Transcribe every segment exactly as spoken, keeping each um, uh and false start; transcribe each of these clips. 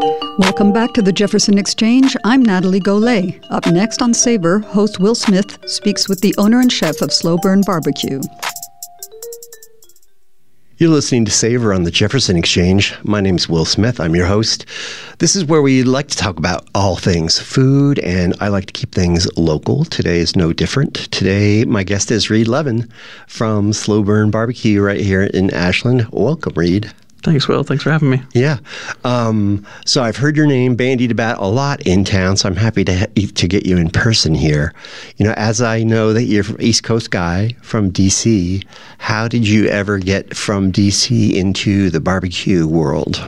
Welcome back to the Jefferson Exchange. I'm Natalie Golay. Up next on Savor, host Will Smith speaks with the owner and chef of Slow Burn Barbecue. You're listening to Savor on the Jefferson Exchange. My name's Will Smith. I'm your host. This is where we like to talk about all things food, and I like to keep things local. Today is no different. Today, my guest is Reed Levin from Slow Burn Barbecue right here in Ashland. Welcome, Reed. Thanks, Will. Thanks for having me. Yeah. Um, so I've heard your name bandied about a lot in town, so I'm happy to ha- to get you in person here. You know, as I know that you're an East Coast guy from D C, how did you ever get from D C into the barbecue world?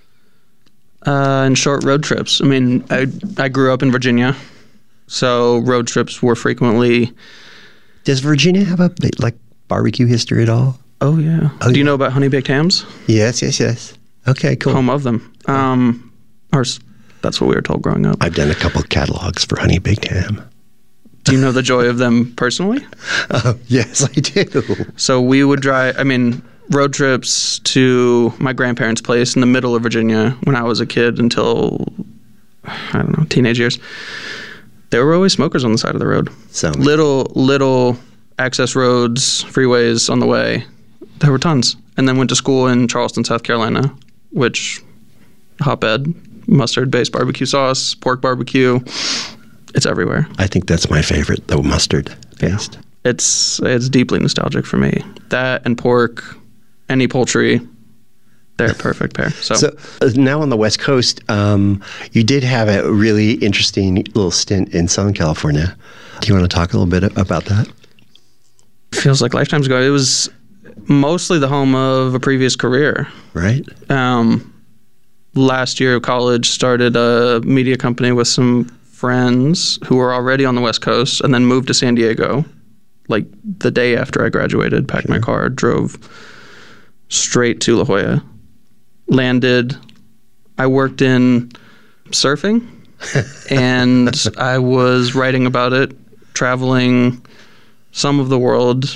Uh, and short road trips. I mean, I I grew up in Virginia, so road trips were frequently. Does Virginia have a like barbecue history at all? Oh, yeah. Oh, Do you yeah. know about honey baked hams? Yes, yes, yes. Okay, cool. Home of them. Um, or s- that's what we were told growing up. I've done a couple of catalogs for honey baked ham. Do you know the joy of them personally? Oh, yes, I do. So we would drive, I mean, road trips to my grandparents' place in the middle of Virginia when I was a kid until, I don't know, teenage years. There were always smokers on the side of the road. So Little, little access roads, freeways on the way. There were tons. And then went to school in Charleston, South Carolina, which hotbed, mustard-based barbecue sauce, pork barbecue. It's everywhere. I think that's my favorite, the mustard based. Yeah. It's it's deeply nostalgic for me. That and pork, any poultry, they're a perfect pair. So, So uh, now on the West Coast, um, you did have a really interesting little stint in Southern California. Do you want to talk a little bit about that? feels like lifetimes ago. It was mostly the home of a previous career. Right. Um, last year of college, started a media company with some friends who were already on the West Coast, and then moved to San Diego like the day after I graduated, packed Sure. my car, drove straight to La Jolla, landed. I worked in surfing and I was writing about it, traveling some of the world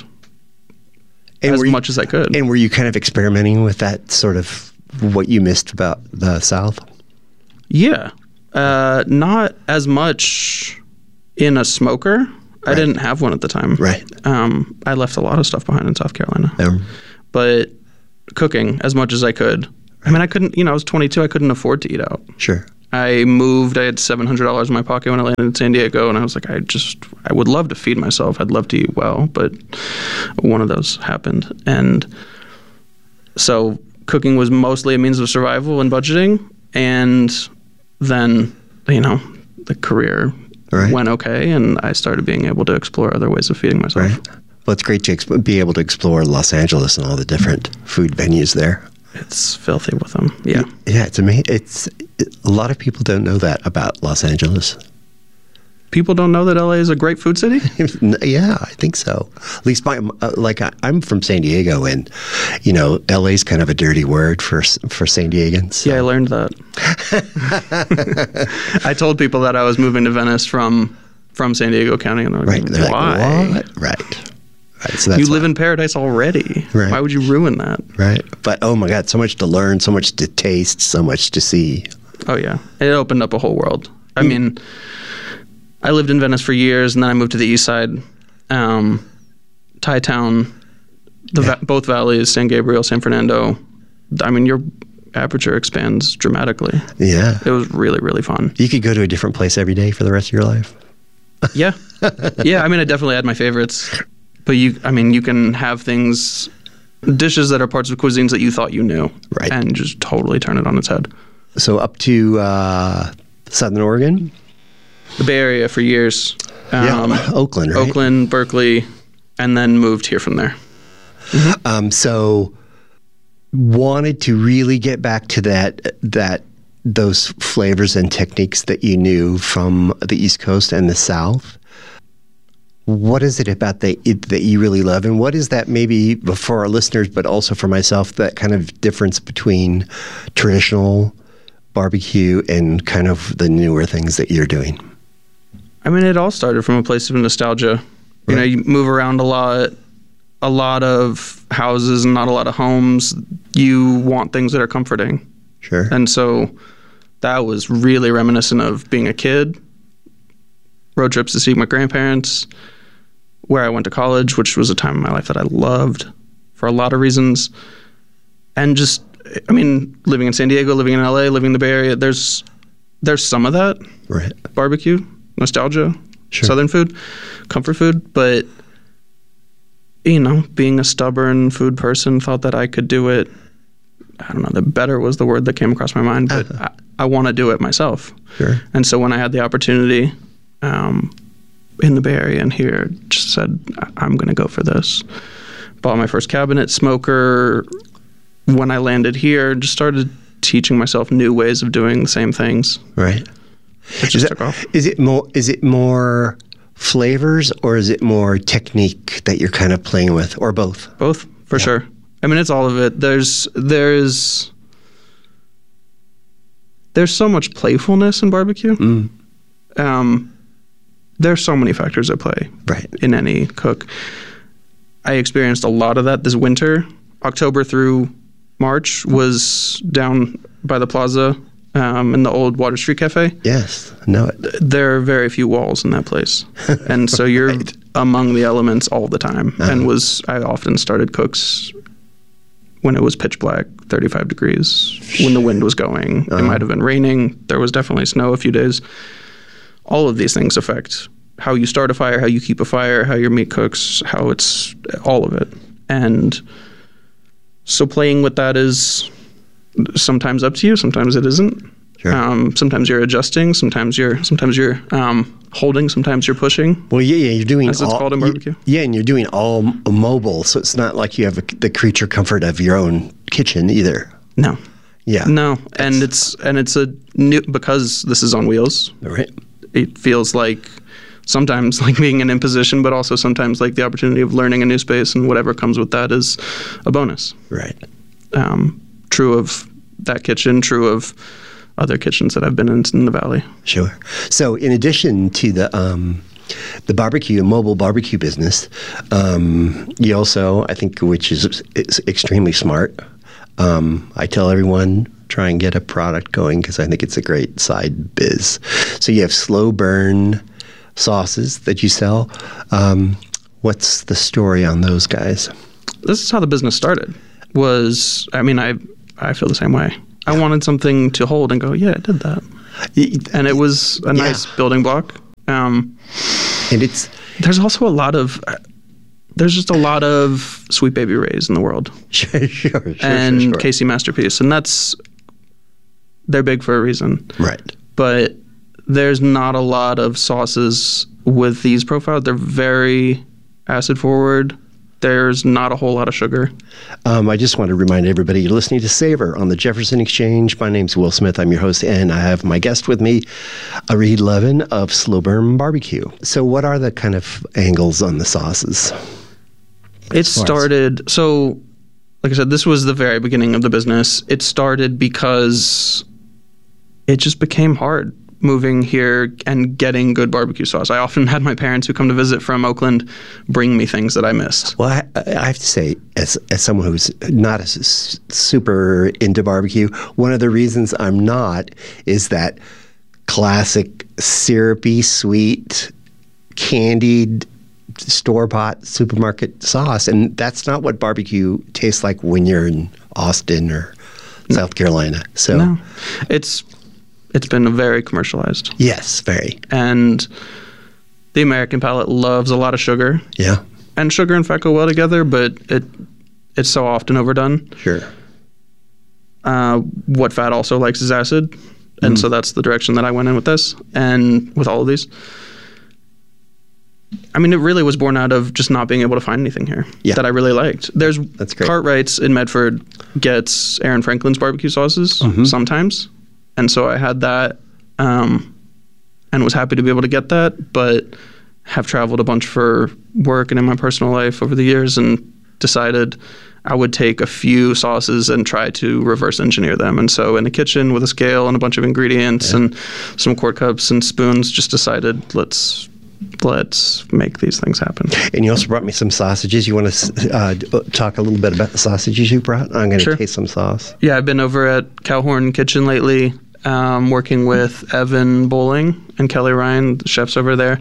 And as were you- much as I could. And were you kind of experimenting with that sort of what you missed about the South? Yeah. Uh, not as much in a smoker. I Right. didn't have one at the time. Right. Um, I left a lot of stuff behind in South Carolina. Um, But cooking as much as I could. I mean, I couldn't, you know, I was twenty-two. I couldn't afford to eat out. sure. I moved. I had seven hundred dollars in my pocket when I landed in San Diego, and I was like, I just, I would love to feed myself. I'd love to eat well, but one of those happened. And so cooking was mostly a means of survival and budgeting. And then, you know, the career Right. went okay, and I started being able to explore other ways of feeding myself. Right. Well, it's great to exp- be able to explore Los Angeles and all the different food venues there. It's filthy with them. Yeah. Yeah, it's amazing. It's it, a lot of people don't know that about Los Angeles. People don't know that L A is a great food city? Yeah, I think so. At least my uh, like I, I'm from San Diego, and you know, L A is kind of a dirty word for for San Diegans. So. Yeah, I learned that. I told people that I was moving to Venice from from San Diego County, and they were Right. like, They're why? like, what? Right. Right. So that's You live why. in paradise already. Right. Why would you ruin that? Right. But oh my God, so much to learn, so much to taste, so much to see. Oh, yeah. It opened up a whole world. I mean, I lived in Venice for years, and then I moved to the east side, um, Thai town, the Yeah. va- both valleys, San Gabriel, San Fernando. I mean, your aperture expands dramatically. Yeah. It was really, really fun. You could go to a different place every day for the rest of your life. Yeah. Yeah, I mean, I definitely had my favorites. But you, I mean, you can have things, dishes that are parts of cuisines that you thought you knew. Right. And just totally turn it on its head. So up to uh, Southern Oregon. The Bay Area for years. Um, yeah. Oakland, right? Oakland, Berkeley, and then moved here from there. Um, so wanted to really get back to that that those flavors and techniques that you knew from the East Coast and the South. What is it about the, it, that you really love, and what is that maybe for our listeners, but also for myself, that kind of difference between traditional barbecue and kind of the newer things that you're doing? I mean, it all started from a place of nostalgia. You know, Right. you move around a lot, a lot of houses and not a lot of homes. You want things that are comforting. Sure. And so that was really reminiscent of being a kid, road trips to see my grandparents, where I went to college, which was a time in my life that I loved for a lot of reasons. And just, I mean, living in San Diego, living in L A, living in the Bay Area, there's there's some of that. Right. Barbecue, nostalgia, Sure. Southern food, comfort food. But, you know, being a stubborn food person, thought that I could do it. I don't know, the better was the word that came across my mind, but uh-huh. I, I want to do it myself. Sure. And so when I had the opportunity um, in the Bay Area and here, just said, I'm going to go for this. Bought my first cabinet smoker. When I landed here, just started teaching myself new ways of doing the same things. Right. It just is, took that, off. is it more? Is it more flavors, or is it more technique that you're kind of playing with, or both? Both, for yeah. sure. I mean, it's all of it. There's there's there's so much playfulness in barbecue. Mm. Um, there's so many factors at play. Right. In any cook. I experienced a lot of that this winter. October through March was down by the plaza um, in the old Water Street Cafe. Yes, I know it. There are very few walls in that place. And so you're right. among the elements all the time. Uh-huh. And was I often started cooks when it was pitch black, thirty-five degrees, when the wind was going. Uh-huh. It might have been raining. There was definitely snow a few days. All of these things affect how you start a fire, how you keep a fire, how your meat cooks, how it's all of it. And so playing with that is sometimes up to you, sometimes it isn't. Sure. Um, sometimes you're adjusting, sometimes you're sometimes you're um, holding, sometimes you're pushing. Well, yeah, yeah, you're doing as all, it's called in barbecue. You, yeah, and you're doing all mobile, so it's not like you have a, the creature comfort of your own kitchen either. No. Yeah. No, and it's and it's a new because this is on wheels. Right. It feels like sometimes like being an imposition, but also sometimes like the opportunity of learning a new space, and whatever comes with that is a bonus. Right. Um, true of that kitchen, true of other kitchens that I've been in in the Valley. Sure. So in addition to the um, the barbecue, mobile barbecue business, um, you also, I think, which is, is extremely smart, um, I tell everyone, try and get a product going because I think it's a great side biz. So you have slow burn sauces that you sell. Um, what's the story on those guys? This is how the business started. Was I mean I I feel the same way. I yeah. wanted something to hold and go, yeah, I did that, and it was a nice yeah. building block. Um, and it's there's also a lot of there's just a lot of Sweet Baby Ray's in the world. Sure, sure, sure. And sure, sure. Casey Masterpiece, and that's they're big for a reason, right? But there's not a lot of sauces with these profiles. They're very acid forward. There's not a whole lot of sugar. Um, I just want to remind everybody you're listening to Savor on the Jefferson Exchange. My name's Will Smith. I'm your host, and I have my guest with me, Reed Levin of Slow Burn Barbecue. So what are the kind of angles on the sauces? It started, so like I said, this was the very beginning of the business. It started because it just became hard moving here and getting good barbecue sauce. I often had my parents who come to visit from Oakland bring me things that I missed. Well, I, I have to say, as as someone who's not as super into barbecue, one of the reasons I'm not is that classic syrupy, sweet, candied, store-bought supermarket sauce. And that's not what barbecue tastes like when you're in Austin or no. South Carolina. So no. It's... It's been very commercialized. Yes, very. And the American palate loves a lot of sugar. Yeah. And sugar and fat go well together, but it it's so often overdone. Sure. Uh, what fat also likes is acid. And mm. so that's the direction that I went in with this and with all of these. I mean, it really was born out of just not being able to find anything here yeah. that I really liked. There's That's great. Cartwright's in Medford gets Aaron Franklin's barbecue sauces mm-hmm. sometimes. And so I had that um, and was happy to be able to get that, but have traveled a bunch for work and in my personal life over the years and decided I would take a few sauces and try to reverse engineer them. And so in the kitchen with a scale and a bunch of ingredients yeah. and some quart cups and spoons, just decided let's let's make these things happen. And you also brought me some sausages. You want to uh, talk a little bit about the sausages you brought? I'm going to sure. taste some sauce. Yeah, I've been over at Cowhorn Kitchen lately. um, working with Evan Bowling and Kelly Ryan, the chefs over there.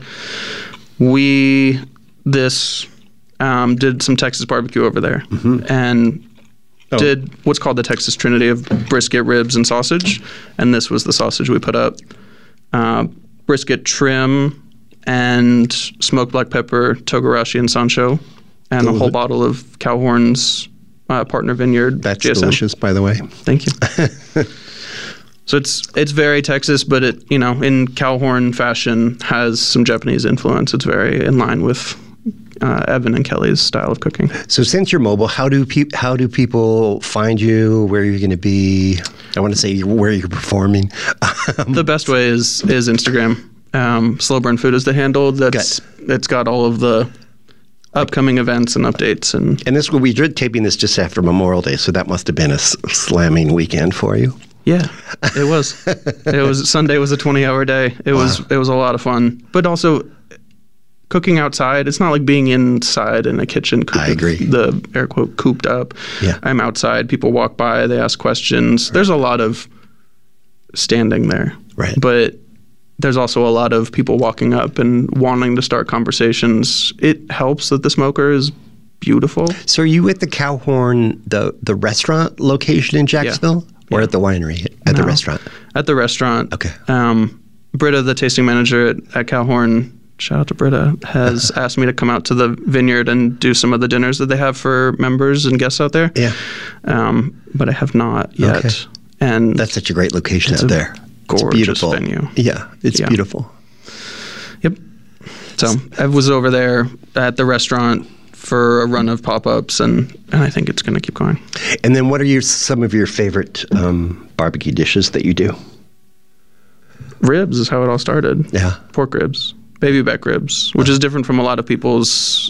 We this um, did some Texas barbecue over there, mm-hmm. and oh. did what's called the Texas Trinity of brisket, ribs, and sausage. And this was the sausage we put up. Uh, brisket trim and smoked black pepper, Togarashi and Sancho, and Ooh. a whole bottle of Cowhorn's uh, Partner Vineyard. That's G S M. Delicious, by the way. Thank you. So it's it's very Texas, but it, you know, in Cowhorn fashion, has some Japanese influence. It's very in line with uh, Evan and Kelly's style of cooking. So since you're mobile, how do pe- how do people find you? Where you're going to be? I want to say where you're performing. The best way is is Instagram. Um, Slow Burn Food is the handle. That's Good. It's got all of the upcoming events and updates. And and this we did taping this just after Memorial Day, so that must have been a slamming weekend for you. Yeah, it was. It was Sunday was a twenty-hour day. It wow. was it was a lot of fun, but also cooking outside. It's not like being inside in a kitchen. I agree. The air quote cooped up. Yeah, I'm outside. People walk by. They ask questions. Right. There's a lot of standing there. Right, but there's also a lot of people walking up and wanting to start conversations. It helps that the smoker is beautiful. So are you at the Cowhorn, the the restaurant location in Jacksonville? Yeah. Or yeah. at the winery, at no, the restaurant? At the restaurant. Okay. Um, Britta, the tasting manager at, at Cowhorn, shout out to Britta, has asked me to come out to the vineyard and do some of the dinners that they have for members and guests out there. Yeah. Um, but I have not yet. Okay. And that's such a great location out there. Gorgeous it's beautiful. venue. Yeah, it's yeah. beautiful. Yep. So I was over there at the restaurant for a run of pop-ups, and, and I think it's going to keep going. And then what are your some of your favorite um, barbecue dishes that you do? Ribs is how it all started. Yeah. Pork ribs, baby back ribs, which is different from a lot of people's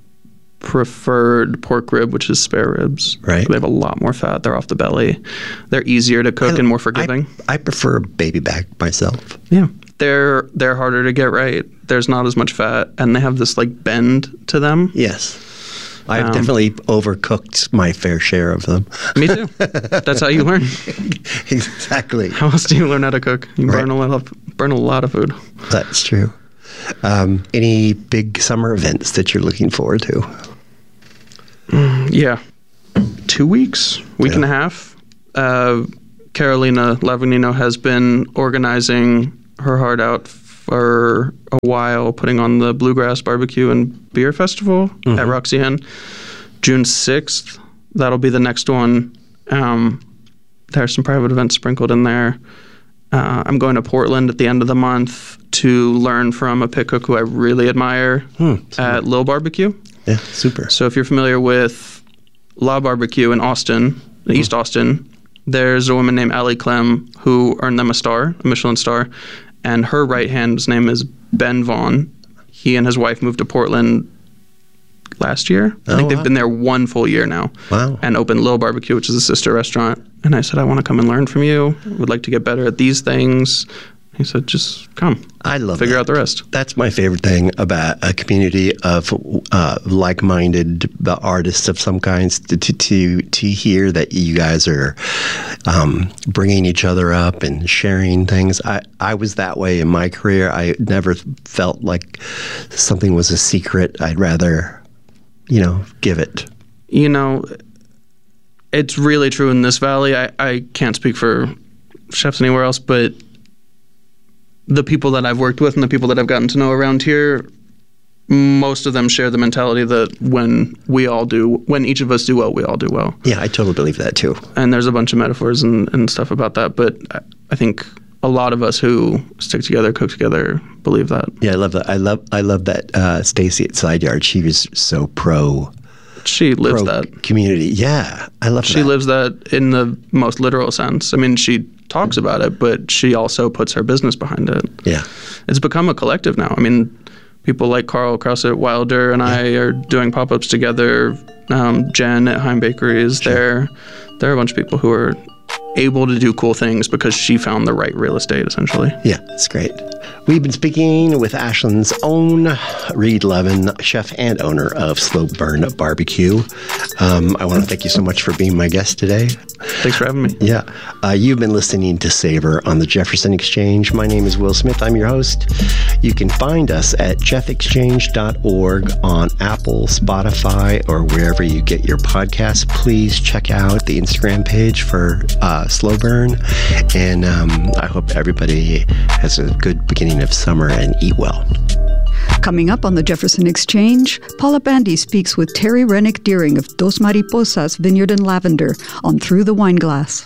preferred pork rib, which is spare ribs. Right. They have a lot more fat. They're off the belly. They're easier to cook I, and more forgiving. I, I prefer baby back myself. Yeah. They're they're harder to get right. There's not as much fat, and they have this like bend to them. Yes. I've um, definitely overcooked my fair share of them. Me too. That's how you learn. Exactly. How else do you learn how to cook? You right. burn a lot of burn a lot of food. That's true. Um, any big summer events that you're looking forward to? Mm, yeah, two weeks, week yeah. and a half. Uh, Carolina Lavignino has been organizing her heart out for a while, putting on the Bluegrass Barbecue and Beer Festival mm-hmm. at Roxy Inn. June sixth, that'll be the next one. Um, there's some private events sprinkled in there. Uh, I'm going to Portland at the end of the month to learn from a pit cook who I really admire hmm, at Lil Barbecue. Yeah, super. So if you're familiar with La Barbecue in Austin, mm. East Austin, there's a woman named Allie Clem who earned them a star, a Michelin star, and her right-hand's name is Ben Vaughn. He and his wife moved to Portland last year. I oh, think they've wow. been there one full year now. Wow. And opened Lil Barbecue, which is a sister restaurant. And I said, I want to come and learn from you. I would like to get better at these things. He said, just come. I love Figure that. out the rest. That's my favorite thing about a community of uh, like-minded artists of some kinds, to, to, to, to hear that you guys are um, bringing each other up and sharing things. I, I was that way in my career. I never felt like something was a secret. I'd rather, you know, give it. You know, it's really true in this valley. I, I can't speak for chefs anywhere else, but the people that I've worked with and the people that I've gotten to know around here, most of them share the mentality that when we all do, when each of us do well, we all do well. Yeah, I totally believe that too. And there's a bunch of metaphors and, and stuff about that, but I think a lot of us who stick together, cook together, believe that. Yeah, I love that. I love I love that uh, Stacy at Side Yard, she was so pro. She lives pro that. Community. Yeah, I love she that. She lives that in the most literal sense. I mean, she talks about it, but she also puts her business behind it. Yeah. It's become a collective now. I mean, people like Carl Krause at Wilder and yeah. I are doing pop-ups together. Um, Jen at Heim Bakery is sure. there. There are a bunch of people who are able to do cool things because she found the right real estate, essentially. Yeah, it's great. We've been speaking with Ashland's own Reed Levin, chef and owner of Slow Burn Barbecue. Um, I want to thank you so much for being my guest today. Thanks for having me. Yeah. Uh, you've been listening to Savor on the Jefferson Exchange. My name is Will Smith. I'm your host. You can find us at jeff exchange dot org on Apple, Spotify, or wherever you get your podcasts. Please check out the Instagram page for uh, Slow Burn. And um, I hope everybody has a good beginning of summer and eat well. Coming up on the Jefferson Exchange, Paula Bandy speaks with Terry Rennick Deering of Dos Mariposas Vineyard and Lavender on Through the Wineglass.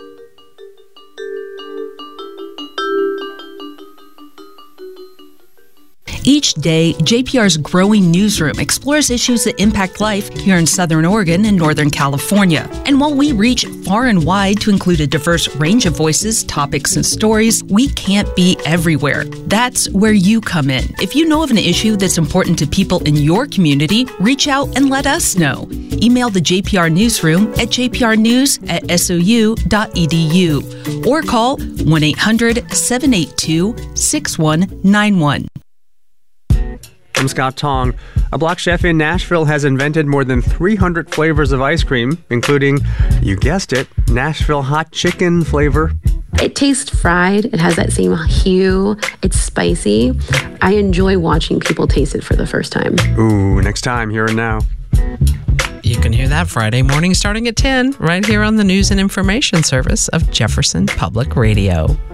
Each day, J P R's growing newsroom explores issues that impact life here in Southern Oregon and Northern California. And while we reach far and wide to include a diverse range of voices, topics, and stories, we can't be everywhere. That's where you come in. If you know of an issue that's important to people in your community, reach out and let us know. Email the J P R newsroom at j p r news at s o u dot e d u or call one eight hundred seven eight two six one nine one. I'm Scott Tong. A Block chef in Nashville has invented more than three hundred flavors of ice cream, including, you guessed it, Nashville hot chicken flavor. It tastes fried. It has that same hue. It's spicy. I enjoy watching people taste it for the first time. Ooh, next time, here and now. You can hear that Friday morning starting at ten, right here on the News and Information Service of Jefferson Public Radio.